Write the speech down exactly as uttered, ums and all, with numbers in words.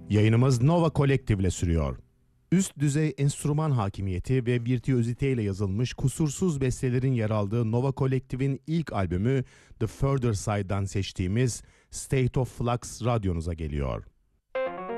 Yayınımız Nova Collective ile sürüyor. Üst düzey enstrüman hakimiyeti ve virtüöziteyle yazılmış kusursuz bestelerin yer aldığı Nova Collective'in ilk albümü The Further Side'dan seçtiğimiz State of Flux radyonuza geliyor.